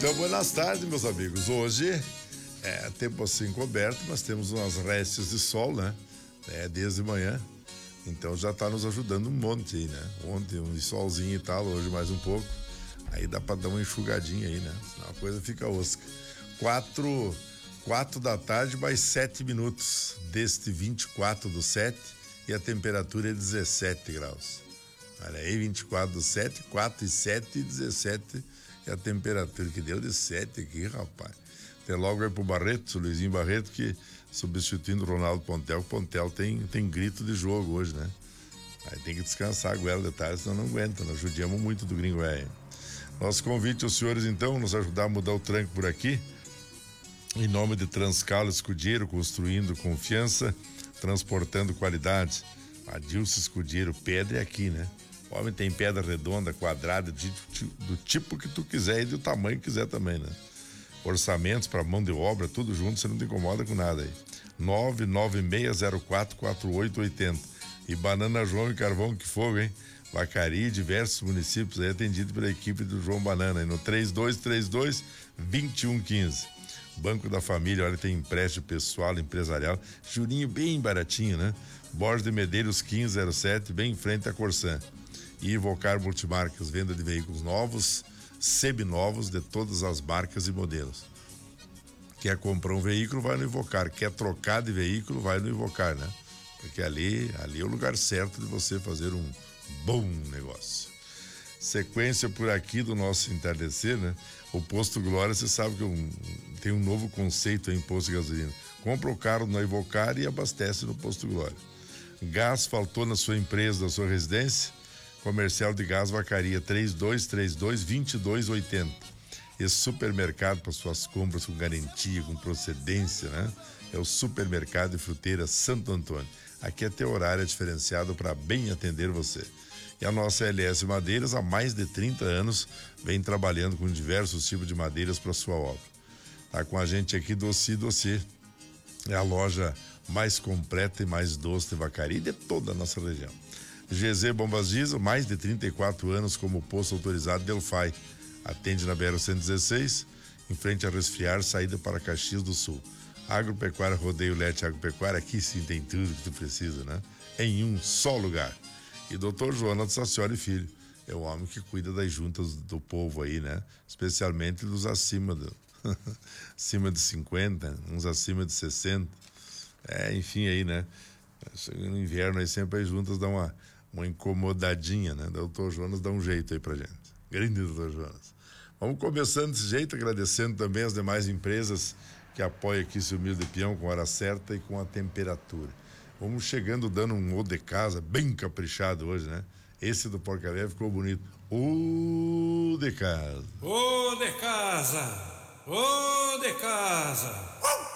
Então, boas tardes, meus amigos. Hoje é tempo assim coberto, mas temos umas restes de sol, né? Desde manhã. Então já tá nos ajudando um monte aí, né? Ontem um solzinho e tal, hoje mais um pouco. Aí dá pra dar uma enxugadinha aí, né? Senão a coisa fica osca. 4 da tarde, mais 7 minutos deste 24/7 e a temperatura é 17 graus. Olha aí, 24/7, 4 e 7 e 17 é a temperatura que deu de 7 aqui, rapaz. Até logo aí pro Barreto, o Luizinho Barreto, que substituindo o Ronaldo Pontel. O Pontel tem grito de jogo hoje, né? Aí tem que descansar a goela de tarde, senão não aguenta. Nós judiamos muito do gringo velho. Nosso convite aos senhores, então, nos ajudar a mudar o tranco por aqui. Em nome de Transcalo Escudeiro, construindo confiança, transportando qualidade. Adilson Escudeiro, pedra é aqui, né? O homem tem pedra redonda, quadrada, do tipo que tu quiser e do tamanho que quiser também, né? Orçamentos para mão de obra, tudo junto, você não te incomoda com nada aí. 996044880. E Banana João e Carvão, que fogo, hein? Vacaria e diversos municípios aí atendido pela equipe do João Banana, aí no 3232-2115. Banco da Família, olha, tem empréstimo pessoal, empresarial, jurinho bem baratinho, né? Borges de Medeiros 1507, bem em frente à Corsan. E Ivocar Multimarcas, venda de veículos novos, seminovos de todas as marcas e modelos. Quer comprar um veículo, vai no Ivocar. Quer trocar de veículo, vai no Ivocar, né? Porque ali é o lugar certo de você fazer um bom negócio. Sequência por aqui do nosso entardecer, né? O Posto Glória, você sabe que tem um novo conceito em posto de gasolina. Compra o carro no Ivocar e abastece no Posto Glória. Gás faltou na sua empresa, na sua residência? Comercial de Gás Vacaria 3232-2280. Esse supermercado para suas compras com garantia, com procedência, né? É o Supermercado de Fruteira Santo Antônio. Aqui é teu horário diferenciado para bem atender você. E a nossa LS Madeiras, há mais de 30 anos, vem trabalhando com diversos tipos de madeiras para sua obra. Tá com a gente aqui Doce Doce. É a loja mais completa e mais doce de Vacaria de toda a nossa região. GZ Bombas Diesel, mais de 34 anos como posto autorizado Delphi. Atende na BR-116, em frente a Resfriar, saída para Caxias do Sul. Agropecuária Rodeio Lete Agropecuária, aqui sim tem tudo que tu precisa, né? Em um só lugar. E Dr. Jonas Sacioli Filho, é o homem que cuida das juntas do povo aí, né? Especialmente dos acima de 50, uns acima de 60. Enfim aí, né? No inverno aí sempre as juntas dão uma incomodadinha, né? O doutor Jonas dá um jeito aí pra gente. Grande doutor Jonas. Vamos começando desse jeito, agradecendo também as demais empresas que apoiam aqui esse humilde peão com a hora certa e com a temperatura. Vamos chegando dando um O de casa bem caprichado hoje, né? Esse do Porca Véia ficou bonito. O de casa. O de casa. O de casa.